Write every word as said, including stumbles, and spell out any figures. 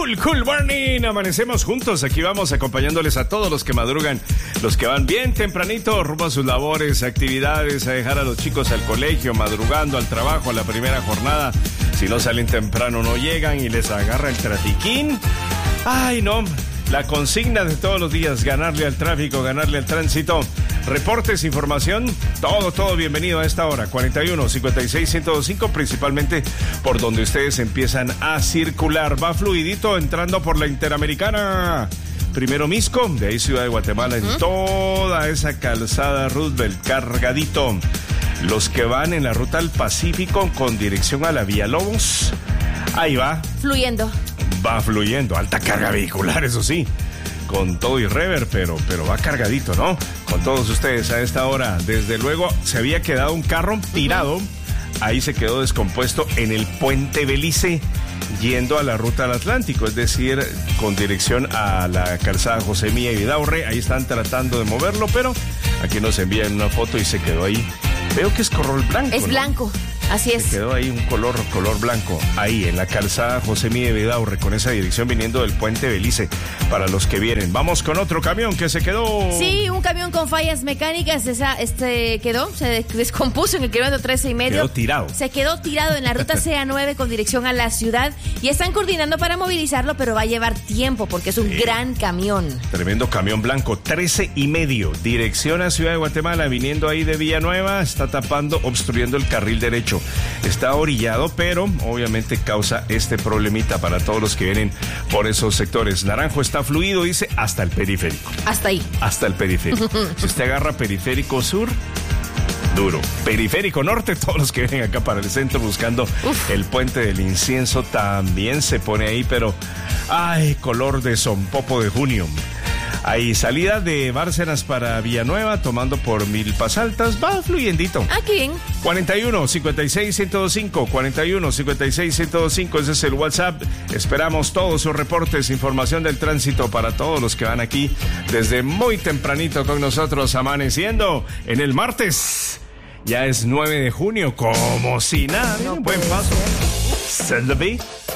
Cool, cool morning. Amanecemos juntos. Aquí vamos acompañándoles a todos los que madrugan, los que van bien tempranito rumbo a sus labores, actividades, a dejar a los chicos al colegio, madrugando al trabajo, a la primera jornada. Si no salen temprano, no llegan y les agarra el trafiquín. Ay, no. La consigna de todos los días, ganarle al tráfico, ganarle al tránsito. Reportes, información, todo, todo bienvenido a esta hora. cuarenta y uno, cincuenta y seis, ciento cinco, principalmente por donde ustedes empiezan a circular. Va fluidito entrando por la Interamericana. Primero Misco, de ahí Ciudad de Guatemala, en toda esa calzada Roosevelt, cargadito. Los que van en la ruta al Pacífico con dirección a la Vía Lobos, ahí va. Fluyendo. Va fluyendo, alta carga vehicular, eso sí, con todo y rever, pero, pero va cargadito, ¿no? Con todos ustedes a esta hora. Desde luego, se había quedado un carro tirado, ahí se quedó descompuesto en el Puente Belice, yendo a la ruta al Atlántico, es decir, con dirección a la calzada José Milla y Vidaurre. Ahí están tratando de moverlo, pero aquí nos envían una foto y se quedó ahí. Veo que es color blanco, Es ¿no? blanco, así es. Se quedó ahí un color, color blanco, ahí en la calzada José Mide Vidaurre, con esa dirección viniendo del Puente Belice, para los que vienen. Vamos con otro camión que se quedó. Sí, un camión con fallas mecánicas, esa, este quedó, se descompuso en el kilómetro trece y medio. Quedó tirado. Se quedó tirado en la ruta C A nueve con dirección a la ciudad y están coordinando para movilizarlo, pero va a llevar tiempo porque es un Sí. gran camión. Tremendo camión blanco, trece y medio, dirección a Ciudad de Guatemala, viniendo ahí de Villanueva, está tapando, obstruyendo el carril derecho. Está orillado, pero obviamente causa este problemita para todos los que vienen por esos sectores. Naranjo está fluido, dice, hasta el periférico. Hasta ahí. Hasta el periférico. Si usted agarra periférico sur, duro. Periférico norte, todos los que vienen acá para el centro buscando Uf. el Puente del Incienso también se pone ahí, pero ay, color de zompopo de junio. Hay salida de Bárcenas para Villanueva, tomando por Milpas Altas, va fluyendito. Ah, qué bien. cuarenta y uno, cincuenta y seis, ciento cinco, cuarenta y uno, cincuenta y seis, ciento cinco, ese es el WhatsApp. Esperamos todos sus reportes, información del tránsito para todos los que van aquí desde muy tempranito con nosotros, amaneciendo en el martes. Ya es nueve de junio, como si nada. No Buen paso. Send the beat.